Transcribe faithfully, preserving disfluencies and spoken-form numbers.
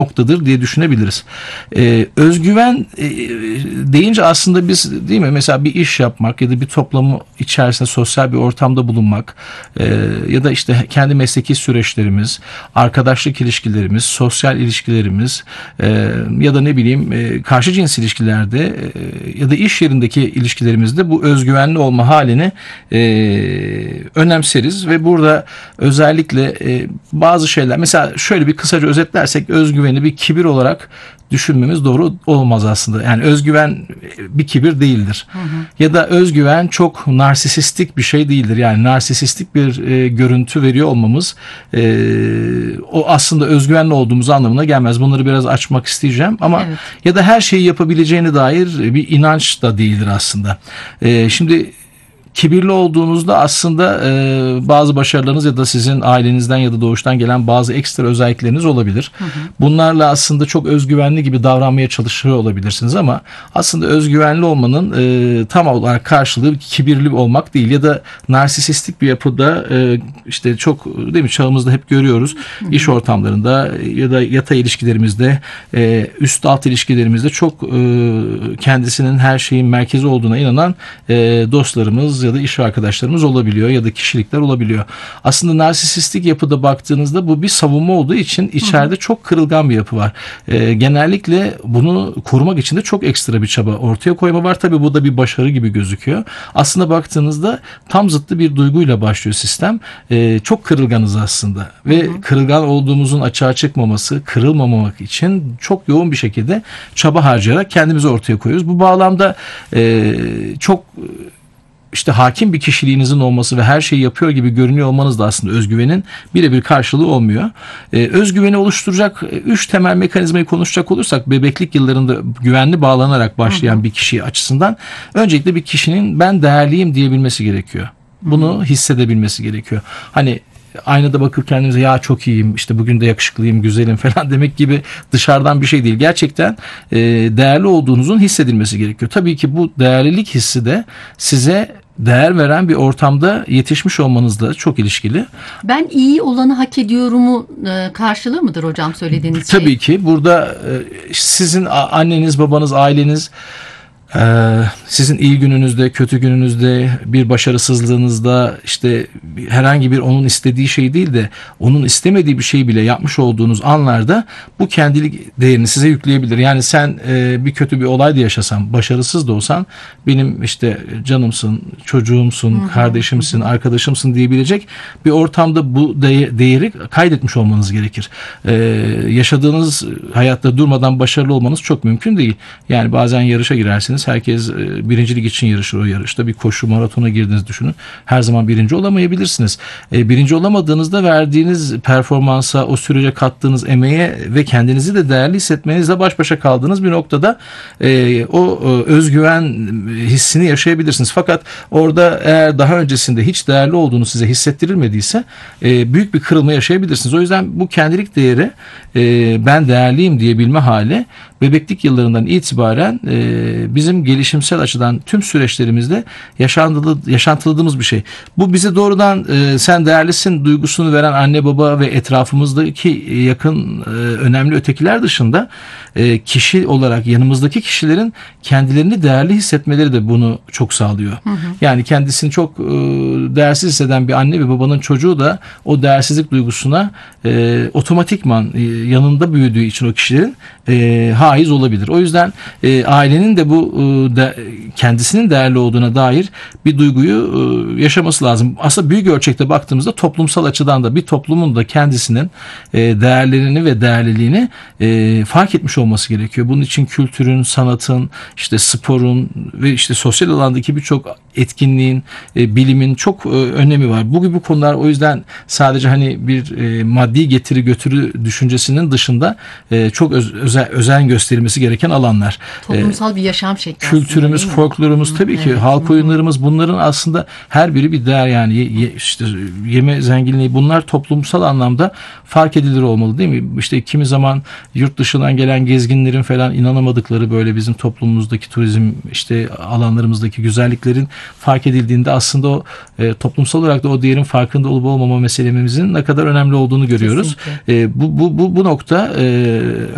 noktadır diye düşünebiliriz. Ee, özgüven e, deyince aslında biz, değil mi? Mesela bir iş yapmak ya da bir toplumu içerisinde sosyal bir ortamda bulunmak e, ya da işte kendi mesleki süreçlerimiz, arkadaşlık ilişkilerimiz, sosyal ilişkilerimiz e, ya da ne bileyim e, karşı cins ilişkilerde e, ya da iş yerindeki ilişkilerimizde bu özgüvenli olma halini e, önemseriz ve burada özellikle e, bazı şeyler, mesela şöyle bir kısaca özetlersek, özgüven bir kibir olarak düşünmemiz doğru olmaz aslında. Yani özgüven bir kibir değildir. Hı hı. Ya da özgüven çok narsisistik bir şey değildir. Yani narsisistik bir e, görüntü veriyor olmamız e, o aslında özgüvenli olduğumuz anlamına gelmez. Bunları biraz açmak isteyeceğim ama evet. Ya da her şeyi yapabileceğine dair bir inanç da değildir aslında. E, şimdi kibirli olduğunuzda aslında e, bazı başarılarınız ya da sizin ailenizden ya da doğuştan gelen bazı ekstra özellikleriniz olabilir. Hı hı. Bunlarla aslında çok özgüvenli gibi davranmaya çalışıyor olabilirsiniz ama aslında özgüvenli olmanın e, tam olarak karşılığı kibirli olmak değil ya da narsisistik bir yapıda e, işte çok, değil mi, çağımızda hep görüyoruz. Hı hı. İş ortamlarında ya da yatay ilişkilerimizde, e, üst alt ilişkilerimizde çok e, kendisinin her şeyin merkezi olduğuna inanan e, dostlarımız ya da iş arkadaşlarımız olabiliyor ya da kişilikler olabiliyor. Aslında narsisistik yapıda baktığınızda bu bir savunma olduğu için içeride çok kırılgan bir yapı var. E, genellikle bunu korumak için de çok ekstra bir çaba ortaya koyma var. Tabii bu da bir başarı gibi gözüküyor. Aslında baktığınızda tam zıttı bir duyguyla başlıyor sistem. E, çok kırılganız aslında ve hı hı. kırılgan olduğumuzun açığa çıkmaması, kırılmamak için çok yoğun bir şekilde çaba harcayarak kendimizi ortaya koyuyoruz. Bu bağlamda e, çok İşte hakim bir kişiliğinizin olması ve her şeyi yapıyor gibi görünüyor olmanız da aslında özgüvenin birebir karşılığı olmuyor. Ee, özgüveni oluşturacak üç temel mekanizmayı konuşacak olursak, bebeklik yıllarında güvenli bağlanarak başlayan hı hı. bir kişi açısından öncelikle bir kişinin ben değerliyim diyebilmesi gerekiyor. Bunu hı hı. hissedebilmesi gerekiyor. Hani aynada bakıp kendimize ya çok iyiyim, işte bugün de yakışıklıyım, güzelim falan demek gibi dışarıdan bir şey değil. Gerçekten e, değerli olduğunuzun hissedilmesi gerekiyor. Tabii ki bu değerlilik hissi de size değer veren bir ortamda yetişmiş olmanızla çok ilişkili. Ben iyi olanı hak ediyorumu e, karşılığı mıdır hocam söylediğiniz şey? Tabii ki burada e, sizin anneniz, babanız, aileniz Ee, sizin iyi gününüzde, kötü gününüzde, bir başarısızlığınızda işte herhangi bir onun istediği şey değil de onun istemediği bir şeyi bile yapmış olduğunuz anlarda bu kendilik değerini size yükleyebilir. Yani sen e, bir kötü bir olay da yaşasan, başarısız da olsan benim işte canımsın, çocuğumsun, hı hı, kardeşimsin, hı hı. arkadaşımsın diyebilecek bir ortamda bu de- değeri kaydetmiş olmanız gerekir. Ee, yaşadığınız hayatta durmadan başarılı olmanız çok mümkün değil. Yani bazen yarışa girersiniz. Herkes birincilik için yarışır o yarışta. Bir koşu, maratona girdiğinizi düşünün. Her zaman birinci olamayabilirsiniz. Birinci olamadığınızda verdiğiniz performansa, o sürece kattığınız emeğe ve kendinizi de değerli hissetmenizle baş başa kaldığınız bir noktada o özgüven hissini yaşayabilirsiniz. Fakat orada eğer daha öncesinde hiç değerli olduğunu size hissettirilmediyse büyük bir kırılma yaşayabilirsiniz. O yüzden bu kendilik değeri, ben değerliyim diyebilme hali bebeklik yıllarından itibaren e, bizim gelişimsel açıdan tüm süreçlerimizde yaşantılı, yaşantıladığımız bir şey. Bu bize doğrudan e, sen değerlisin duygusunu veren anne baba ve etrafımızdaki yakın e, önemli ötekiler dışında e, kişi olarak yanımızdaki kişilerin kendilerini değerli hissetmeleri de bunu çok sağlıyor. Hı hı. Yani kendisini çok e, değersiz hisseden bir anne ve babanın çocuğu da o değersizlik duygusuna e, otomatikman e, yanında büyüdüğü için o kişilerin e, haiz olabilir. O yüzden e, ailenin de bu e, de, kendisinin değerli olduğuna dair bir duyguyu e, yaşaması lazım. Aslında büyük ölçekte baktığımızda toplumsal açıdan da bir toplumun da kendisinin e, değerlerini ve değerliliğini e, fark etmiş olması gerekiyor. Bunun için kültürün, sanatın, işte sporun ve işte sosyal alandaki birçok etkinliğin, e, bilimin çok e, önemi var. Bu gibi konular o yüzden sadece hani bir e, maddi getiri götürü düşüncesinin dışında e, çok öz, özel, özen gösterilmesi gereken alanlar. Toplumsal e, bir yaşam şekli. Kültürümüz, folklorumuz, tabii ki evet. halk oyunlarımız, bunların aslında her biri bir değer. Yani ye, ye, işte yeme zenginliği, bunlar toplumsal anlamda fark edilir olmalı, değil mi? İşte kimi zaman yurt dışından gelen gezginlerin falan inanamadıkları böyle bizim toplumumuzdaki turizm işte alanlarımızdaki güzelliklerin fark edildiğinde aslında o e, toplumsal olarak da o değerin farkında olup olmama meselemizin ne kadar önemli olduğunu görüyoruz. E, bu bu bu bu nokta e,